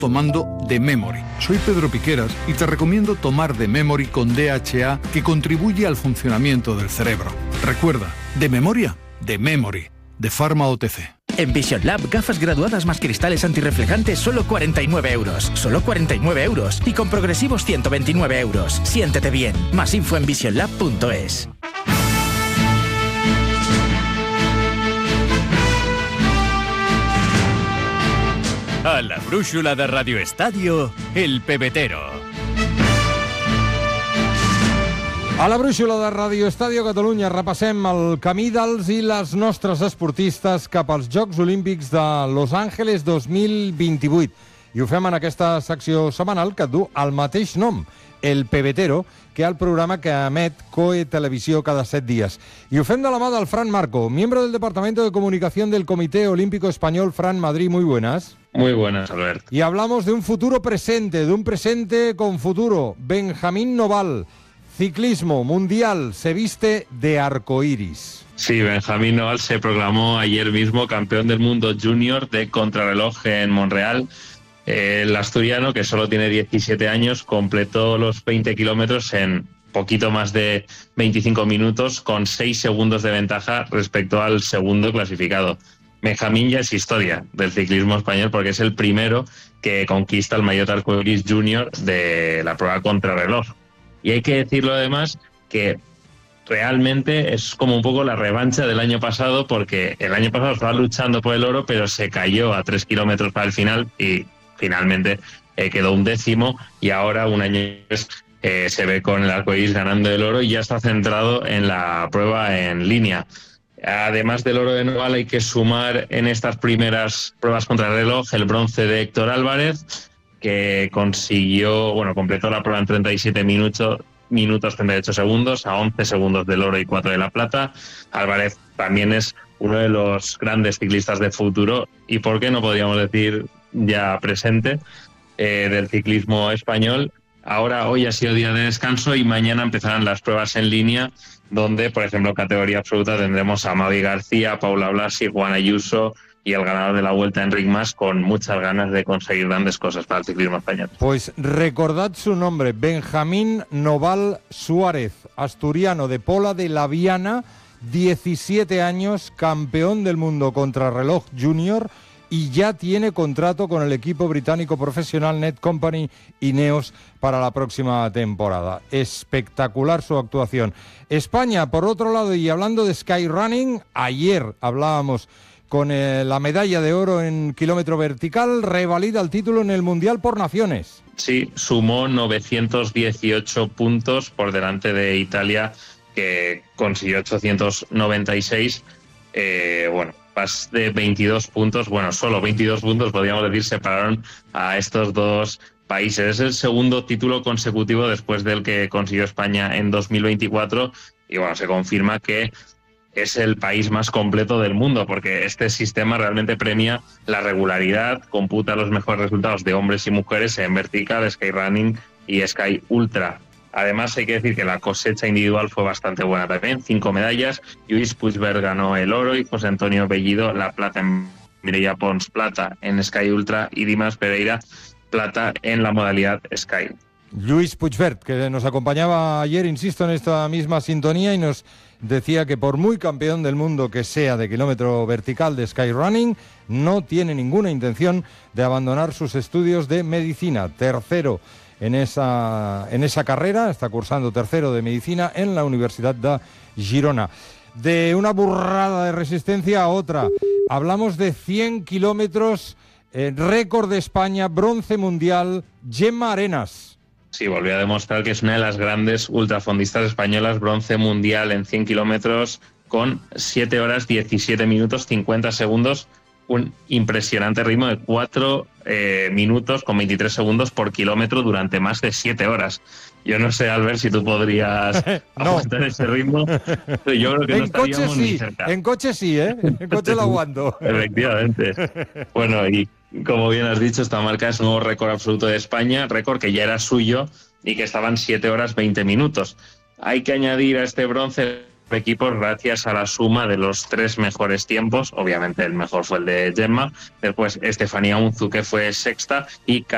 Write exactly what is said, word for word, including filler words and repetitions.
tomando The Memory. Soy Pedro Piqueras y te recomiendo tomar The Memory con D H A, que contribuye al funcionamiento del cerebro. Recuerda, de memoria, The Memory, de Pharma O T C. En Vision Lab, gafas graduadas más cristales antirreflejantes, solo cuarenta y nueve euros. Solo cuarenta y nueve euros. Y con progresivos ciento veintinueve euros. Siéntete bien. Más info en vision lab punto es. A la brúixola de Radio Estadio, El Pebetero. A la brúixola de Radio Estadio Catalunya repassem el camí dels i les nostres esportistes cap als Jocs Olímpics de Los Angeles dos mil vint-i-vuit. I ho fem en aquesta secció setmanal que du el mateix nom, El Pebetero, que el programa que emet COE Televisió cada set dies. Y ho fem de la mà del Fran Marco, miembro del Departamento de Comunicación del Comité Olímpico Español. Fran, Madrid, muy buenas. Muy buenas, Albert. Y hablamos de un futuro presente, de un presente con futuro. Benjamín Noval, ciclismo mundial, se viste de arcoíris. Sí, Benjamín Noval se proclamó ayer mismo campeón del mundo junior de contrarreloj en Montreal. El asturiano, que solo tiene diecisiete años, completó los veinte kilómetros en poquito más de veinticinco minutos, con seis segundos de ventaja respecto al segundo clasificado. Benjamín ya es historia del ciclismo español porque es el primero que conquista el maillot arcoíris junior de la prueba contrarreloj. Y hay que decirlo además que realmente es como un poco la revancha del año pasado, porque el año pasado estaba luchando por el oro, pero se cayó a tres kilómetros para el final y finalmente eh, quedó un décimo, y ahora, un año después, eh, se ve con el arcoíris ganando el oro y ya está centrado en la prueba en línea. Además del oro de Noval, hay que sumar en estas primeras pruebas contrarreloj el bronce de Héctor Álvarez, que consiguió, bueno, completó la prueba en treinta y siete minutos, minutos treinta y ocho segundos, a once segundos del oro y cuatro de la plata. Álvarez también es uno de los grandes ciclistas de futuro y, ¿por qué no podríamos decir ya presente, eh, del ciclismo español? Ahora, hoy ha sido día de descanso y mañana empezarán las pruebas en línea, donde, por ejemplo, categoría absoluta tendremos a Mavi García, Paula Blasi, Juan Ayuso y el ganador de la Vuelta, Enric Mas, con muchas ganas de conseguir grandes cosas para el ciclismo español. Pues recordad su nombre, Benjamín Noval Suárez, asturiano de Pola de la Viana, diecisiete años, campeón del mundo contrarreloj junior, y ya tiene contrato con el equipo británico profesional Net Company Ineos para la próxima temporada. Espectacular su actuación. España, por otro lado, y hablando de skyrunning, ayer hablábamos con eh, la medalla de oro en kilómetro vertical, revalida el título en el Mundial por Naciones. Sí, sumó novecientos dieciocho puntos por delante de Italia, que consiguió ochocientos noventa y seis. Eh, bueno, más de veintidós puntos, bueno, solo veintidós puntos, podríamos decir, separaron a estos dos países. Es el segundo título consecutivo después del que consiguió España en dos mil veinticuatro, y bueno, se confirma que es el país más completo del mundo, porque este sistema realmente premia la regularidad, computa los mejores resultados de hombres y mujeres en vertical, skyrunning y sky ultra. Además, hay que decir que la cosecha individual fue bastante buena también, cinco medallas. Lluís Puigvert ganó el oro y José Antonio Bellido la plata, en Mireia Pons plata en Sky Ultra y Dimas Pereira plata en la modalidad Sky. Lluís Puigvert, que nos acompañaba ayer, insisto, en esta misma sintonía, y nos decía que por muy campeón del mundo que sea de kilómetro vertical de skyrunning, no tiene ninguna intención de abandonar sus estudios de medicina. Tercero en esa, en esa carrera, está cursando tercero de medicina en la Universidad de Girona. De una burrada de resistencia a otra, hablamos de cien kilómetros, eh, récord de España, bronce mundial, Gemma Arenas. Sí, volvió a demostrar que es una de las grandes ultrafondistas españolas, bronce mundial en cien kilómetros con siete horas diecisiete minutos cincuenta segundos, un impresionante ritmo de cuatro eh, minutos con veintitrés segundos por kilómetro durante más de siete horas. Yo no sé, Albert, si tú podrías no. aguantar ese ritmo. Pero yo creo que en no estaríamos coche sí, ni cerca. En coche sí, ¿eh? En coche lo aguanto. Efectivamente. Bueno, y como bien has dicho, esta marca es un nuevo récord absoluto de España, récord que ya era suyo y que estaban siete horas veinte minutos. Hay que añadir a este bronce equipos gracias a la suma de los tres mejores tiempos. Obviamente el mejor fue el de Gemma, después Estefanía Unzu, que fue sexta, y